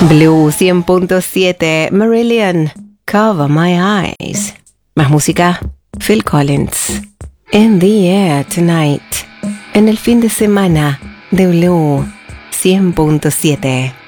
Blue 100.7, Marillion, Cover My Eyes. Más música, Phil Collins. In the Air Tonight. En el fin de semana de Blue 100.7.